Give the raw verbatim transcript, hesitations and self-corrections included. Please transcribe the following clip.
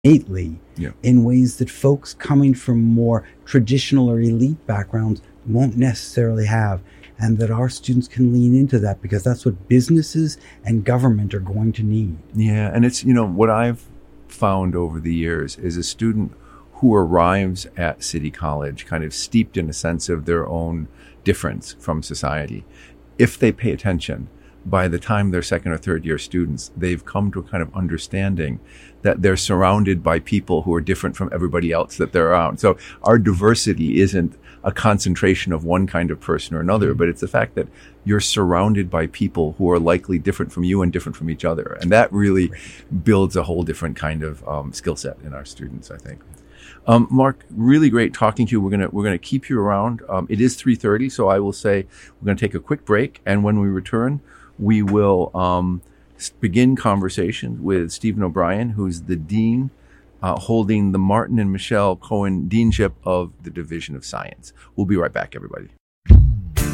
innately Yeah. in ways that folks coming from more traditional or elite backgrounds won't necessarily have, and that our students can lean into that because that's what businesses and government are going to need. Yeah, and it's, you know, what I've found over the years is a student who arrives at City College kind of steeped in a sense of their own difference from society. If they pay attention, by the time they're second or third year students, they've come to a kind of understanding that they're surrounded by people who are different from everybody else that they're around. So our diversity isn't a concentration of one kind of person or another, but it's the fact that you're surrounded by people who are likely different from you and different from each other. And that really builds a whole different kind of um, skill set in our students, I think. Um, Mark, really great talking to you. We're gonna we're gonna keep you around. Um, it is three thirty, so I will say we're gonna take a quick break, and when we return, we will um, begin conversation with Stephen O'Brien, who's the dean uh, holding the Martin and Michelle Cohen Deanship of the Division of Science. We'll be right back, everybody.